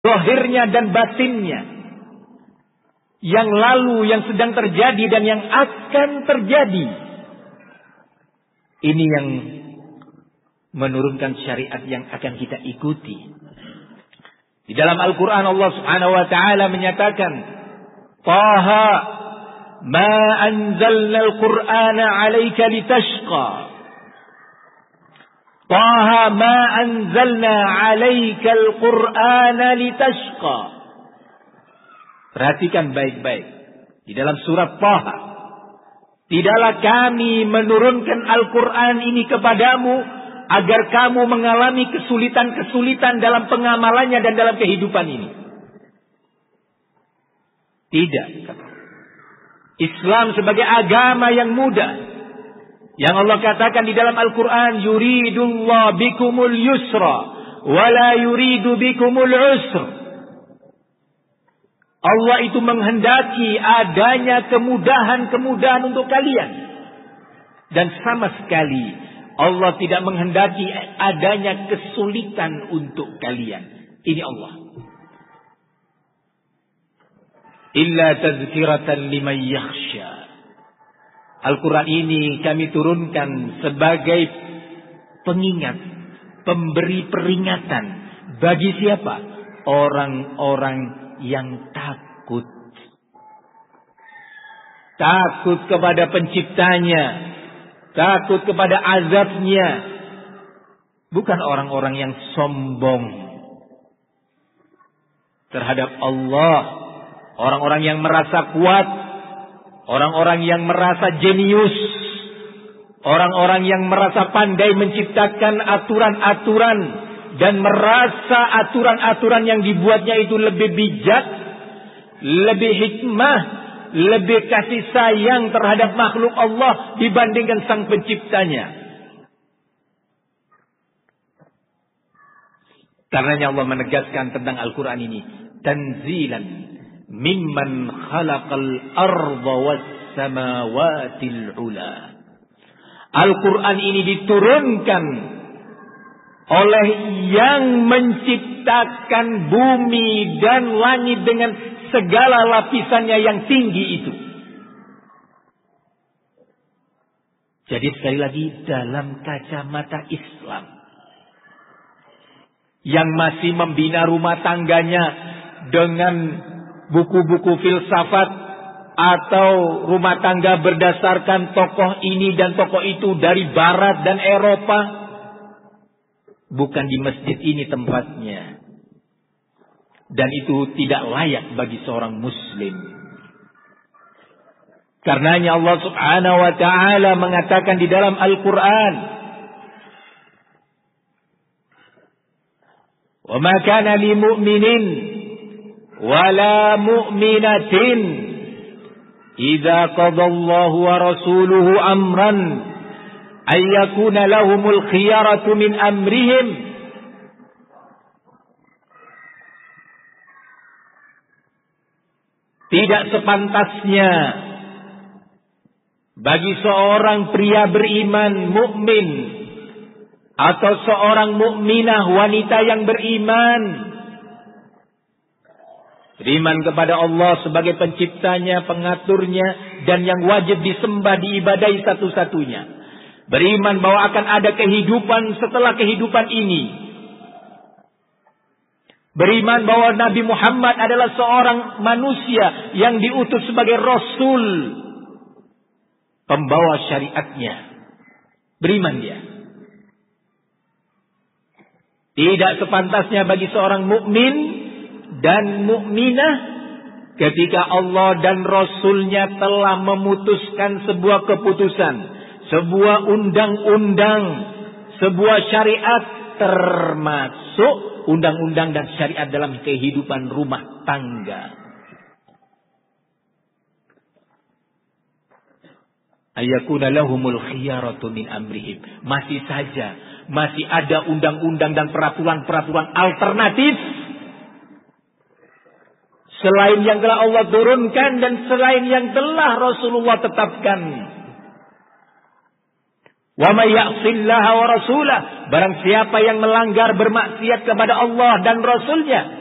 zahirnya dan batinnya, yang lalu, yang sedang terjadi dan yang akan terjadi. Ini yang menurunkan syariat yang akan kita ikuti. Di dalam Al-Quran Allah Subhanahu wa ta'ala menyatakan, Taha ma anzalna al-Qur'ana 'alaika litashqa. Taha ma anzalna 'alaika al-Qur'ana litashqa. Perhatikan baik-baik. Di dalam surat Taha, tidaklah kami menurunkan Al-Quran ini kepadamu agar kamu mengalami kesulitan-kesulitan dalam pengamalannya dan dalam kehidupan ini. Tidak. Islam sebagai agama yang mudah. Yang Allah katakan di dalam Al-Quran, yuridullah bikumul yusra, wala yuridu bikumul usra. Allah itu menghendaki adanya kemudahan-kemudahan untuk kalian. Dan sama sekali Allah tidak menghendaki adanya kesulitan untuk kalian. Ini Allah. Illa tazkiratan liman yakhsha. Al-Quran ini kami turunkan sebagai pengingat, pemberi peringatan. Bagi siapa? Orang-orang yang takut. Takut kepada penciptanya. Takut kepada azabnya. Bukan orang-orang yang sombong terhadap Allah. Orang-orang yang merasa kuat. Orang-orang yang merasa jenius. Orang-orang yang merasa pandai menciptakan aturan-aturan. Dan merasa aturan-aturan yang dibuatnya itu lebih bijak. Lebih hikmah. Lebih kasih sayang terhadap makhluk Allah dibandingkan sang penciptanya. Karenanya Allah menegaskan tentang Al-Quran ini. Tanzilan mimman khalaqal arda was samawatil ula. Al-Quran ini diturunkan oleh yang menciptakan bumi dan langit dengan segala lapisannya yang tinggi itu. Jadi sekali lagi dalam kacamata Islam yang masih membina rumah tangganya dengan buku-buku filsafat atau rumah tangga berdasarkan tokoh ini dan tokoh itu dari Barat dan Eropa, bukan di masjid ini tempatnya. Dan itu tidak layak bagi seorang muslim. Karenanya Allah Subhanahu wa ta'ala mengatakan di dalam Al-Quran, wa ma kana li mu'minin wa la mu'minatin idza qada Allahu wa rasuluhu amran ay yakuna lahumul khiyaratu min amrihim. Tidak sepantasnya bagi seorang pria beriman mukmin atau seorang mukminah wanita yang beriman, beriman kepada Allah sebagai penciptanya, pengaturnya, dan yang wajib disembah, diibadahi satu-satunya. Beriman bahwa akan ada kehidupan setelah kehidupan ini. Beriman bahwa Nabi Muhammad adalah seorang manusia yang diutus sebagai Rasul, pembawa syariatnya. Beriman dia. Tidak sepantasnya bagi seorang mukmin dan mukminah ketika Allah dan Rasulnya telah memutuskan sebuah keputusan, sebuah undang-undang, sebuah syariat, termasuk undang-undang dan syariat dalam kehidupan rumah tangga. Ayakuna lahumul khiyaratu min amrihim. Masih ada undang-undang dan peraturan-peraturan alternatif selain yang telah Allah turunkan dan selain yang telah Rasulullah tetapkan. Wa may ya'sillaha wa rasulah, barang siapa yang melanggar bermaksiat kepada Allah dan Rasulnya,